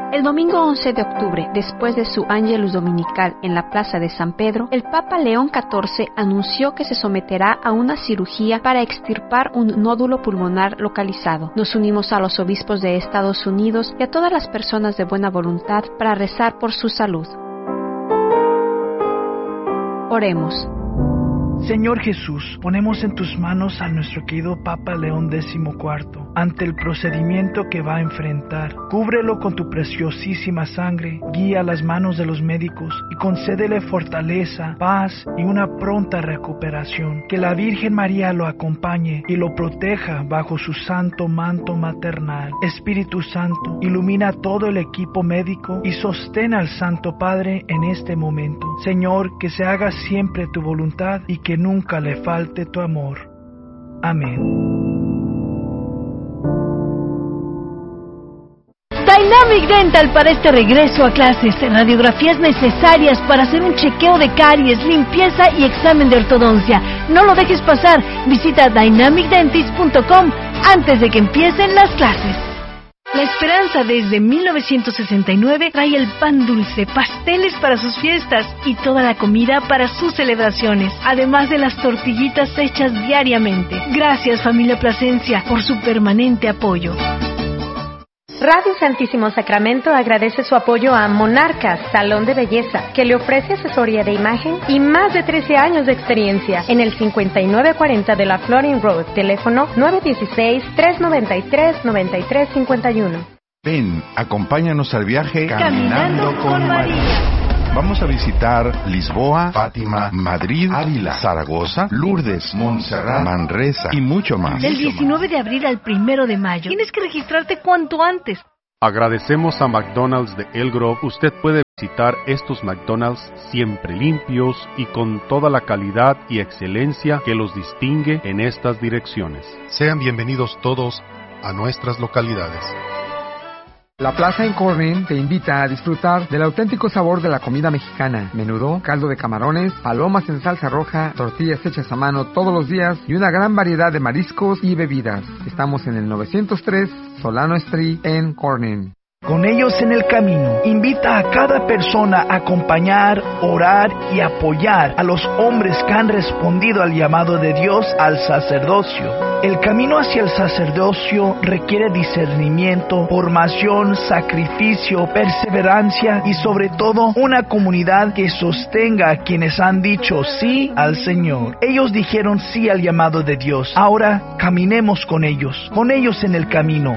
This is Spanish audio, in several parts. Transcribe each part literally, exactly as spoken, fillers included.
El domingo once de octubre, después de su Ángelus Dominical en la Plaza de San Pedro, el Papa León catorce anunció que se someterá a una cirugía para extirpar un nódulo pulmonar localizado. Nos unimos a los obispos de Estados Unidos y a todas las personas de buena voluntad para rezar por su salud. Oremos. Señor Jesús, ponemos en tus manos a nuestro querido Papa León decimocuarto ante el procedimiento que va a enfrentar. Cúbrelo con tu preciosísima sangre, guía las manos de los médicos y concédele fortaleza, paz y una pronta recuperación. Que la Virgen María lo acompañe y lo proteja bajo su santo manto maternal. Espíritu Santo, ilumina todo el equipo médico y sostén al Santo Padre en este momento. Señor, que se haga siempre tu voluntad y que que nunca le falte tu amor. Amén. Dynamic Dental para este regreso a clases. Radiografías necesarias para hacer un chequeo de caries, limpieza y examen de ortodoncia. No lo dejes pasar. Visita dynamic dentist punto com antes de que empiecen las clases. La Esperanza desde mil novecientos sesenta y nueve trae el pan dulce, pasteles para sus fiestas y toda la comida para sus celebraciones, además de las tortillitas hechas diariamente. Gracias, familia Plasencia, por su permanente apoyo. Radio Santísimo Sacramento agradece su apoyo a Monarcas, Salón de Belleza, que le ofrece asesoría de imagen y más de trece años de experiencia en el cincuenta y nueve cuarenta de la Florin Road, teléfono nueve uno seis, tres nueve tres, nueve tres cinco uno. Ven, acompáñanos al viaje Caminando, Caminando con María. María. Vamos a visitar Lisboa, Fátima, Madrid, Ávila, Zaragoza, Lourdes, Montserrat, Manresa y mucho más. Del diecinueve de abril al primero de mayo. Tienes que registrarte cuanto antes. Agradecemos a McDonald's de El Grove. Usted puede visitar estos McDonald's siempre limpios y con toda la calidad y excelencia que los distingue en estas direcciones. Sean bienvenidos todos a nuestras localidades. La Plaza en Corning te invita a disfrutar del auténtico sabor de la comida mexicana. Menudo, caldo de camarones, palomas en salsa roja, tortillas hechas a mano todos los días y una gran variedad de mariscos y bebidas. Estamos en el novecientos tres Solano Street en Corning. Con ellos en el camino, invita a cada persona a acompañar, orar y apoyar a los hombres que han respondido al llamado de Dios al sacerdocio. El camino hacia el sacerdocio requiere discernimiento, formación, sacrificio, perseverancia y sobre todo una comunidad que sostenga a quienes han dicho sí al Señor. Ellos dijeron sí al llamado de Dios. Ahora caminemos con ellos, con ellos en el camino.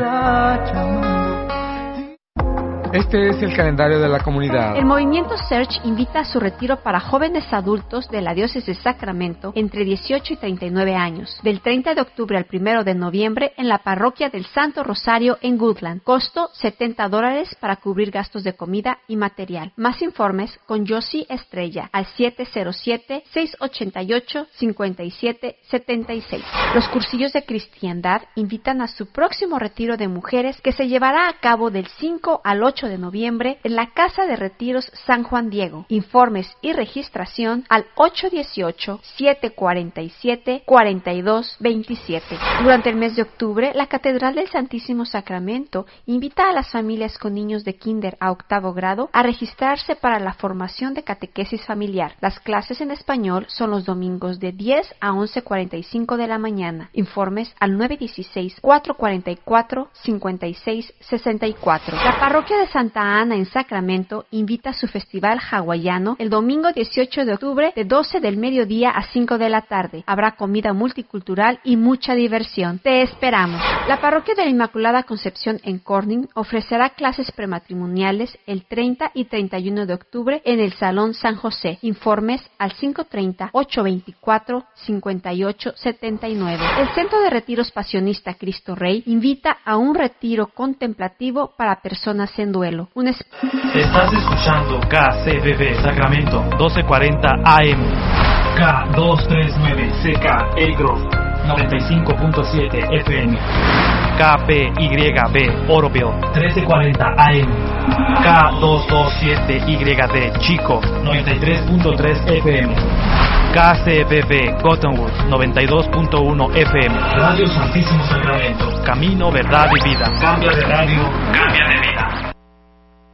Este es el calendario de la comunidad. El Movimiento Search invita a su retiro para jóvenes adultos de la Diócesis de Sacramento entre dieciocho y treinta y nueve años, del treinta de octubre al primero de noviembre en la parroquia del Santo Rosario en Woodland. Costo setenta dólares para cubrir gastos de comida y material. Más informes con Josie Estrella al siete cero siete, seis ocho ocho, cinco siete siete seis. Los cursillos de cristiandad invitan a su próximo retiro de mujeres que se llevará a cabo del cinco al ocho de noviembre en la Casa de Retiros San Juan Diego. Informes y registración al ocho uno ocho, siete cuatro siete, cuatro dos dos siete. Durante el mes de octubre, la Catedral del Santísimo Sacramento invita a las familias con niños de kinder a octavo grado a registrarse para la formación de catequesis familiar. Las clases en español son los domingos de diez a once cuarenta y cinco de la mañana. Informes al nueve uno seis, cuatro cuatro cuatro, cinco seis seis cuatro. La parroquia de Santa Ana en Sacramento invita a su festival hawaiano el domingo dieciocho de octubre de doce del mediodía a cinco de la tarde. Habrá comida multicultural y mucha diversión. Te esperamos. La parroquia de la Inmaculada Concepción en Corning ofrecerá clases prematrimoniales el treinta y treinta y uno de octubre en el Salón San José. Informes al cinco tres cero, ocho dos cuatro, cinco ocho siete nueve. El Centro de Retiros Pasionista Cristo Rey invita a un retiro contemplativo para personas en duelo. Un es- Estás escuchando K C B B Sacramento doce cuarenta A M, K doscientos treinta y nueve C K El Grove noventa y cinco punto siete F M, K P Y B Oroville trece cuarenta A M, K doscientos veintisiete Y D Chico noventa y tres punto tres F M, K C B B Cottonwood noventa y dos punto uno F M. Radio Santísimo Sacramento, camino, verdad y vida. Cambia de radio, cambia de vida.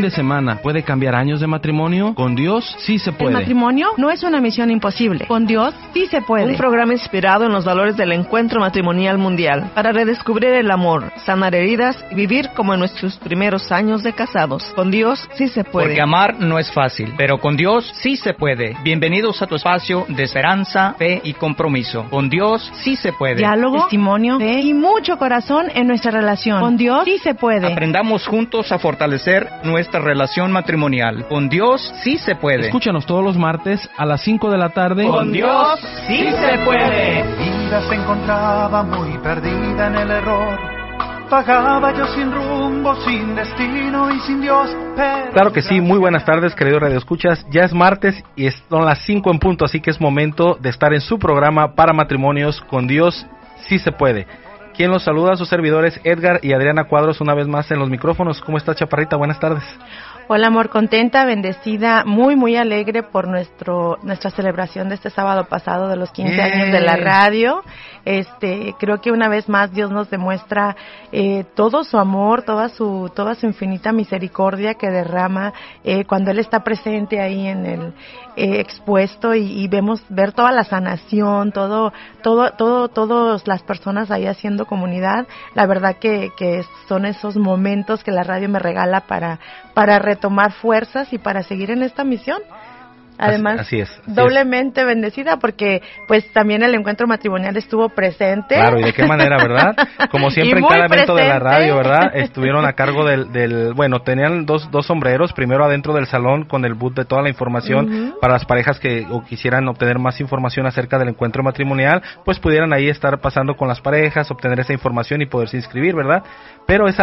de semana puede cambiar años de matrimonio? Con Dios sí se puede. El matrimonio no es una misión imposible. Con Dios sí se puede. Un programa inspirado en los valores del encuentro matrimonial mundial para redescubrir el amor, sanar heridas y vivir como en nuestros primeros años de casados. Con Dios sí se puede. Porque amar no es fácil, pero con Dios sí se puede. Bienvenidos a tu espacio de esperanza, fe y compromiso. Con Dios sí se puede. Diálogo, testimonio, fe y mucho corazón en nuestra relación. Con Dios sí se puede. Aprendamos juntos a fortalecer nuestra relación matrimonial. Con Dios sí se puede. Escúchanos todos los martes a las cinco de la tarde. Con Dios sí se puede. Mi vida se encontraba muy perdida en el error. Vagaba yo sin rumbo, sin destino y sin Dios. Pero... Claro que sí, muy buenas tardes, queridos radioescuchas. Ya es martes y son las cinco en punto, así que es momento de estar en su programa para matrimonios. Con Dios sí se puede. Quien los saluda a sus servidores Edgar y Adriana Cuadros una vez más en los micrófonos. ¿Cómo está, Chaparrita? Buenas tardes. Hola, amor, contenta, bendecida, muy, muy alegre por nuestro nuestra celebración de este sábado pasado de los quince yeah. años de la radio. Este, creo que una vez más Dios nos demuestra eh, todo su amor, toda su toda su infinita misericordia que derrama eh, cuando Él está presente ahí en el eh, expuesto y, y vemos ver toda la sanación, todo todo todo todas las personas ahí haciendo comunidad. La verdad que que son esos momentos que la radio me regala para para retomar fuerzas y para seguir en esta misión. Además, así es, así doblemente es. bendecida porque pues también el encuentro matrimonial estuvo presente. Claro, y de qué manera, ¿verdad? Como siempre en cada evento presente. De la radio, ¿verdad? Estuvieron a cargo del, del bueno, tenían dos, dos sombreros, primero adentro del salón con el booth de toda la información uh-huh. para las parejas que o quisieran obtener más información acerca del encuentro matrimonial, pues pudieran ahí estar pasando con las parejas, obtener esa información y poderse inscribir, ¿verdad? Pero esa